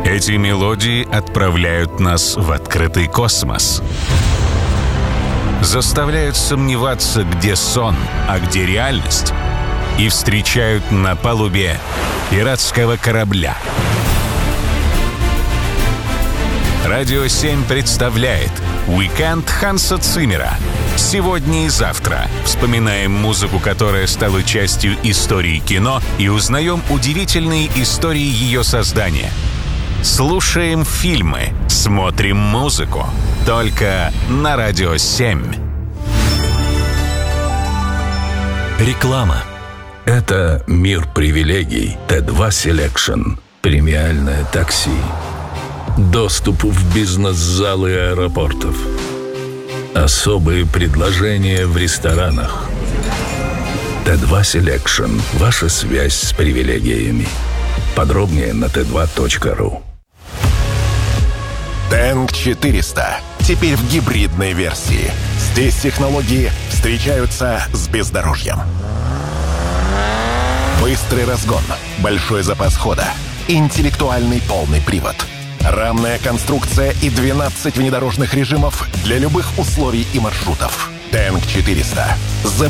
Эти мелодии отправляют нас в открытый космос. Заставляют сомневаться, где сон, а где реальность. И встречают на палубе пиратского корабля. Радио 7 представляет «Уикенд Ханса Циммера». Сегодня и завтра вспоминаем музыку, которая стала частью истории кино, и узнаем удивительные истории ее создания. Слушаем фильмы, смотрим музыку. Только на Радио 7. Реклама. Это мир привилегий. Т2 Selection. Премиальное такси. Доступ в бизнес-залы аэропортов. Особые предложения в ресторанах. Т2 Selection. Ваша связь с привилегиями. Подробнее на t2.ru. Тэнк 400. Теперь в гибридной версии. Здесь технологии встречаются с бездорожьем. Быстрый разгон, большой запас хода, интеллектуальный полный привод, рамная конструкция и 12 внедорожных режимов для любых условий и маршрутов. Тэнк 400.